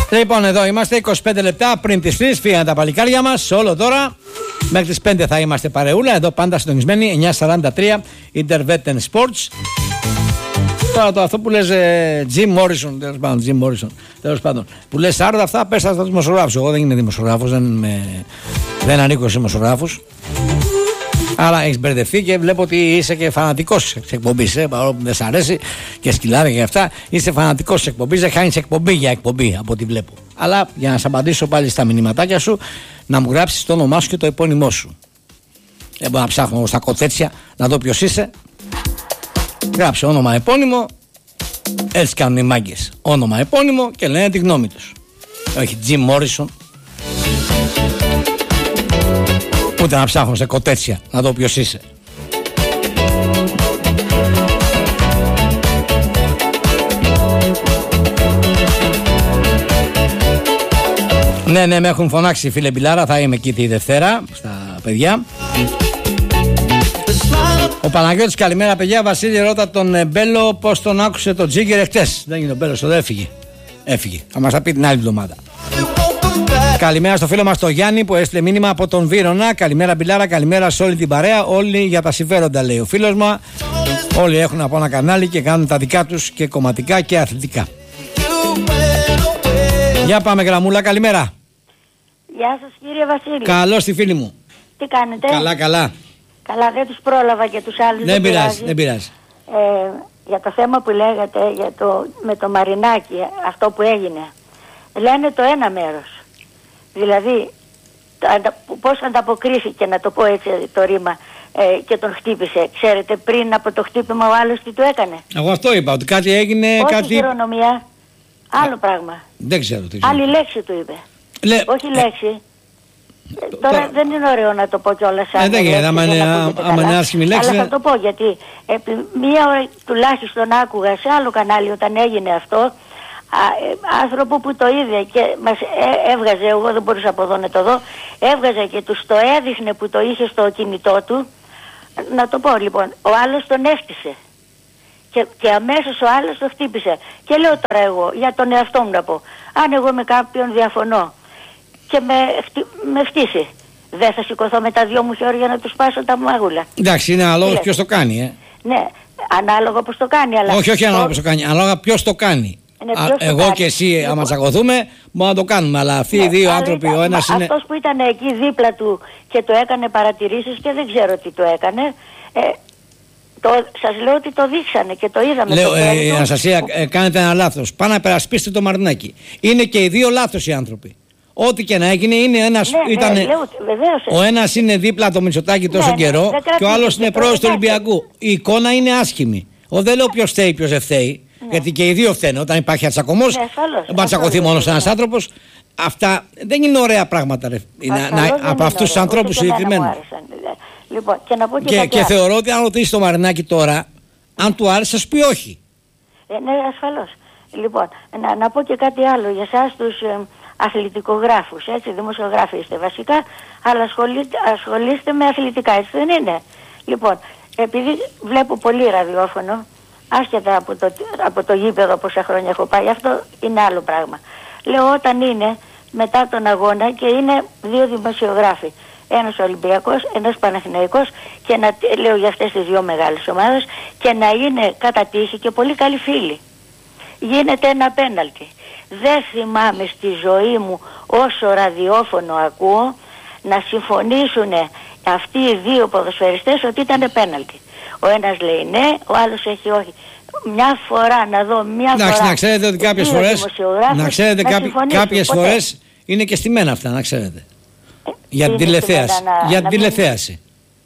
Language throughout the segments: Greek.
Λοιπόν, εδώ είμαστε 25 λεπτά πριν τις 3. Φύγανε τα παλικάρια μας. Όλο τώρα. Μέχρι τις 5 θα είμαστε παρεούλα. Εδώ πάντα συντονισμένοι. 9:43 Intervetten Sports. Τώρα το αυτό που λες Jim Morrison, τέλος πάντων. Που λες Άρδα, αυτά πες στα δημοσιογράφους. Εγώ δεν είμαι δημοσιογράφος, δεν ανήκω σε δημοσιογράφους. Άρα έχεις μπερδευτεί και βλέπω ότι είσαι και φανατικός της εκπομπής. Παρόλο που δεν σ' αρέσει και σκυλάδια και αυτά, είσαι φανατικός της εκπομπής. Δεν χάνεις εκπομπή για εκπομπή από ό,τι βλέπω. Αλλά για να σ' απαντήσω πάλι στα μηνυματάκια σου, να μου γράψεις το όνομά σου και το επώνυμό σου. Δεν μπορώ να ψάχνω στα κοτσέτσια να δω ποιος είσαι. Γράψε όνομα επώνυμο. Έτσι κάνουν οι μάγκες. Όνομα επώνυμο και λένε τη γνώμη τους. Όχι Jim Morrison. Ούτε να ψάχνω σε κοτέτσια να δω ποιος είσαι. Ναι, με έχουν φωνάξει φίλε Μπιλάρα. Θα είμαι εκεί τη Δευτέρα στα παιδιά. Ο Παναγιώτης, καλημέρα παιδιά. Βασίλη, ρώτα τον Μπέλο πως τον άκουσε το Τζίγκερ εχθές. Δεν είναι ο Μπέλος, εδώ έφυγε. Θα μας τα πει την άλλη εβδομάδα. Καλημέρα στο φίλο μας τον Γιάννη που έστειλε μήνυμα από τον Βύρωνα. Καλημέρα Μπιλάρα, καλημέρα σε όλη την παρέα. Όλοι για τα συμφέροντα, λέει ο φίλος μου. Όλοι έχουν από ένα κανάλι και κάνουν τα δικά τους και κομματικά και αθλητικά. Για πάμε γραμμούλα, καλημέρα. Γεια σας κύριε Βασίλη. Καλώς τη φίλη μου. Τι κάνετε? Καλά. Καλά, δεν τους πρόλαβα και τους άλλους. Δεν πειράζει. Για το θέμα που λέγατε με το Μαρινάκι, αυτό που έγινε, λένε το ένα μέρος. Δηλαδή πώς ανταποκρίθηκε, να το πω έτσι το ρήμα, και τον χτύπησε. Ξέρετε πριν από το χτύπημα ο άλλος τι του έκανε? Εγώ αυτό είπα, ότι κάτι έγινε. Όχι χειρονομία, άλλο πράγμα. Δεν ξέρω τι. Άλλη λέξη του είπε. Όχι λέξη. Τώρα δεν είναι ωραίο να το πω κιόλας. Δεν γίνεται, άμα είναι άσχημη λέξη. Αλλά θα το πω γιατί μία ώρα τουλάχιστον άκουγα σε άλλο κανάλι όταν έγινε αυτό, άνθρωπο που το είδε και μας έβγαζε, εγώ δεν μπορούσα από εδώ να το δω, έβγαζε και τους το έδειχνε που το είχε στο κινητό του. Να το πω λοιπόν, ο άλλος τον έστησε και αμέσως ο άλλος το χτύπησε. Και λέω τώρα εγώ για τον εαυτό μου να πω, αν εγώ με κάποιον διαφωνώ και με φτύσει, δεν θα σηκωθώ με τα δυο μου χέρια να του σπάσω τα μάγουλα? Εντάξει, είναι ανάλογο ποιος το κάνει, Ναι, ανάλογα πώς το κάνει. Αλλά όχι ανάλογα πώς το κάνει, ανάλογα ποιος το κάνει. Εγώ και εσύ, άμα τσακωθούμε, μπορούμε να το κάνουμε. Αλλά αυτοί οι δύο άνθρωποι, ο ένας είναι. Αυτός που ήταν εκεί δίπλα του και το έκανε παρατηρήσεις και δεν ξέρω τι το έκανε. Σας λέω ότι το δείξανε και το είδαμε. Λέω, Αναστασία, κάνετε ένα λάθος. Πάνε να περασπίσετε το Μαρινάκι. Είναι και οι δύο λάθος οι άνθρωποι. Ό,τι και να έγινε, είναι ένας, ο ένας είναι δίπλα το Μητσοτάκη τόσο καιρό και ο άλλος είναι πρόεδρος του Ολυμπιακού. Η εικόνα είναι άσχημη. Δεν λέω ποιος φταίει, ποιος δεν φταίει. Γιατί και οι δύο φταίνε. Όταν υπάρχει ατσακωμός, δεν μπορεί να τσακωθεί μόνος ένας άνθρωπος. Αυτά δεν είναι ωραία πράγματα, ρε. Από αυτούς τους ανθρώπους συγκεκριμένους. Λοιπόν, και θεωρώ ότι αν ρωτήσεις το Μαρινάκι τώρα, αν του άρεσε, θα σου πει όχι. Ναι, ασφαλώς. Λοιπόν, να πω και κάτι άλλο για εσάς τους αθλητικογράφους, έτσι, δημοσιογράφοι είστε βασικά, αλλά ασχολείστε με αθλητικά, έτσι δεν είναι? Λοιπόν, επειδή βλέπω πολύ ραδιόφωνο, άσχετα από το γήπεδο πόσα χρόνια έχω πάει, αυτό είναι άλλο πράγμα. Λέω όταν είναι μετά τον αγώνα και είναι δύο δημοσιογράφοι, ένας Ολυμπιακός, ένας Παναθηναϊκός, και λέω για αυτές τις δύο μεγάλες ομάδες, και να είναι κατά τύχη και πολύ καλοί φίλοι. Γίνεται ένα πέναλτι. Δεν θυμάμαι στη ζωή μου όσο ραδιόφωνο ακούω να συμφωνήσουν αυτοί οι δύο ποδοσφαιριστές ότι ήταν πέναλτι. Ο ένας λέει ναι, ο άλλος έχει όχι. Μια φορά να δω, φορά. Να ξέρετε ότι κάποιες φορές είναι και στημένα αυτά, να ξέρετε. Για την τηλεθέαση. Για την τηλεθέαση.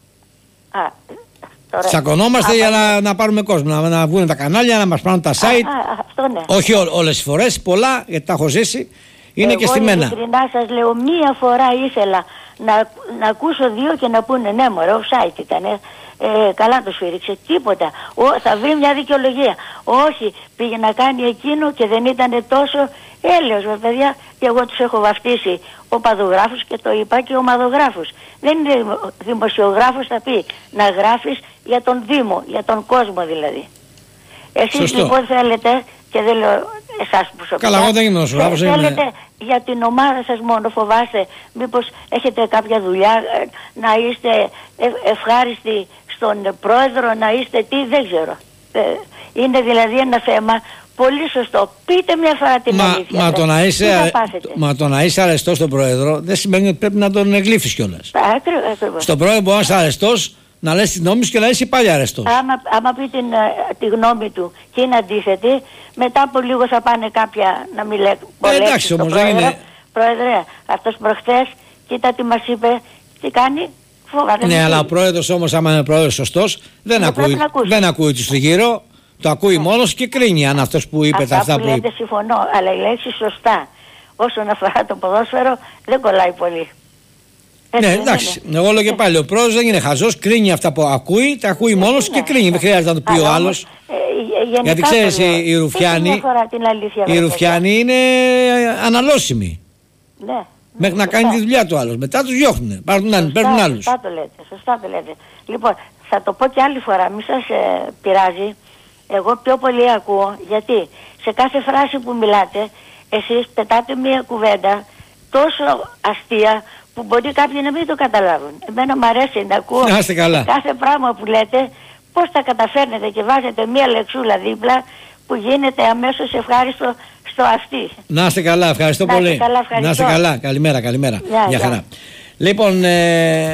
Τσακωνόμαστε για να πάρουμε κόσμο, να βγουν τα κανάλια, να μας πάρουν τα site. Αυτό ναι. Όχι όλες τις φορές, πολλά, γιατί τα έχω ζήσει. Είναι και στημένα. Εγώ ειλικρινά σας λέω, μία φορά ήθελα να ακούσω δύο και να πούνε ναι μωρέ, offside ήταν. Καλά το σφύριξε, τίποτα. Θα βρει μια δικαιολογία. Όχι, πήγε να κάνει εκείνο και δεν ήταν τόσο έλεος, παιδιά. Και εγώ τους έχω βαφτίσει οπαδογράφους και το είπα και ομαδογράφους. Δεν είναι δημοσιογράφος, θα πει να γράφεις για τον Δήμο, για τον κόσμο δηλαδή. Εσείς λοιπόν θέλετε και δεν λέω εσάς προσωπικά. Καλά, εγώ δεν είμαι δημοσιογράφος. Θέλετε για την ομάδα σας μόνο, φοβάστε μήπως έχετε κάποια δουλειά, να είστε ευχάριστοι στον πρόεδρο, να είστε τι, δεν ξέρω. Είναι δηλαδή ένα θέμα πολύ σωστό. Πείτε μια φορά την αλήθεια. Μα το να είσαι αρεστός στον πρόεδρο δεν σημαίνει ότι πρέπει να τον εγκλήφεις κιόλας. Ακριβώς. Στον πρόεδρο μπορεί να είσαι αρεστός, να λες τη γνώμη σου και να είσαι πάλι αρεστός. Άμα πει τη γνώμη του και είναι αντίθετη, μετά από λίγο θα πάνε κάποια να μιλάνε. Εντάξει όμως δεν είναι. Πρόεδρε, αυτός προχθές, κοίτα τι μας είπε, τι κάνει. Φοβάται. Ναι, αλλά ο πρόεδρος όμως, άμα είναι πρόεδρος σωστός, δεν ακούει τους τριγύρω. Το ακούει μόνος και κρίνει αν αυτός που είπε τα αυτά που είπε. Λέτε συμφωνώ, αλλά η λέξη σωστά όσον αφορά το ποδόσφαιρο δεν κολλάει πολύ. Ναι, εντάξει, εγώ λέω και πάλι, ο πρόεδρος δεν είναι χαζός, κρίνει αυτά που ακούει, τα ακούει μόνος και κρίνει, δεν χρειάζεται να το πει ο άλλος. Γιατί ξέρεις, οι Ρουφιάνοι είναι αναλώσιμοι. Ναι. Μέχρι να κάνει τη δουλειά του άλλος. Μετά τους διώχνουν, παίρνουν άλλους. Σωστά το λέτε. Λοιπόν, θα το πω και άλλη φορά, μη σας πειράζει. Εγώ πιο πολύ ακούω, γιατί σε κάθε φράση που μιλάτε, εσείς πετάτε μια κουβέντα τόσο αστεία που μπορεί κάποιοι να μην το καταλάβουν. Εμένα μου αρέσει να ακούω κάθε πράγμα που λέτε, πώς τα καταφέρνετε και βάζετε μια λεξούλα δίπλα που γίνεται αμέσως ευχάριστο στο αστεί. Να είστε καλά, ευχαριστώ πολύ. Να είστε καλά, καλημέρα. Γεια χαρά. Λοιπόν,